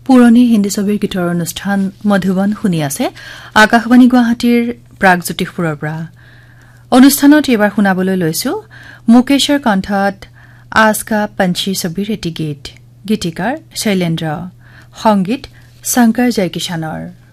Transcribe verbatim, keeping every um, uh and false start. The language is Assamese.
পুৰণি হিন্দী ছবিৰ গীতৰ অনুষ্ঠান মধুবন শুনি আছে আকাশবাণী গুৱাহাটীৰ প্ৰাগজ্যোতিষপুৰৰ পৰা অনুষ্ঠানত এবাৰ শুনাবলৈ লৈছো মুকেশৰ কণ্ঠত আজকা পঞ্চি ছবিৰ এটি গীত গীতিকাৰ শৈলেন্দ্ৰ সংগীত শংকৰ জয়কিশনৰ